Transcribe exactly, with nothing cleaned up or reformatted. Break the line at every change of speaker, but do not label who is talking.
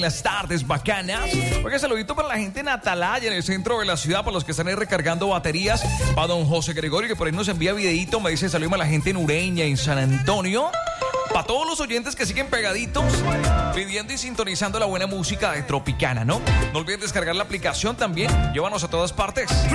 Las tardes bacanas. Oiga, saludito para la gente en Atalaya, en el centro de la ciudad, para los que están ahí recargando baterías. Para don José Gregorio, que por ahí nos envía videito. Me dice saludos a la gente en Ureña, en San Antonio. Para todos los oyentes que siguen pegaditos, pidiendo y sintonizando la buena música de Tropicana, ¿no? No olviden descargar la aplicación también. Llévanos a todas partes.